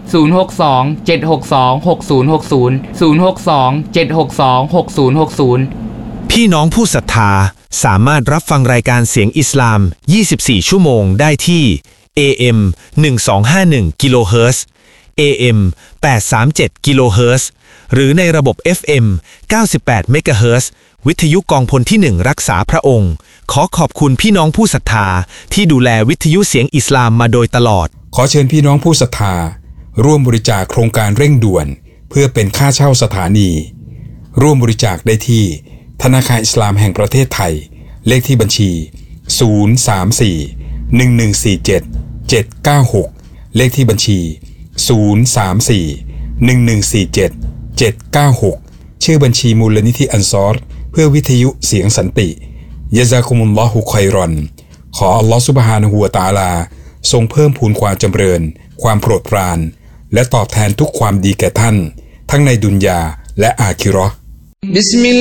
062-762-6060 พี่น้องผู้ศรัทธาสามารถรับฟังรายการเสียงอิสลาม24ชั่วโมงได้ที่ AM 1251กิโลเฮิรตซ์ AM 837กิโลเฮิรตซ์หรือในระบบ FM 98เมกะเฮิรตซ์วิทยุกองพลที่1รักษาพระองค์ขอขอบคุณพี่น้องผู้ศรัทธาที่ดูแลวิทยุเสียงอิสลามมาโดยตลอดขอเชิญพี่น้องผู้ศรัทธาร่วมบริจาคโครงการเร่งด่วนเพื่อเป็นค่าเช่าสถานีร่วมบริจาคได้ที่ธนาคารอิสลามแห่งประเทศไทยเลขที่บัญชี034-1147-796เลขที่บัญชี034-1147-796ชื่อบัญชีมูลนิธิอันซอรเพื่อวิทยุเสียงสันติยะซากุมุลลอฮุค็อยรอนขออัลลอฮฺซุบฮานะฮูวะตะอาลาทรงเพิ่มพูนความจำเริญความโปรดปรานและตอบแทนทุกความดีแก่ท่านทั้งในดุนยาและอาคิเราะห์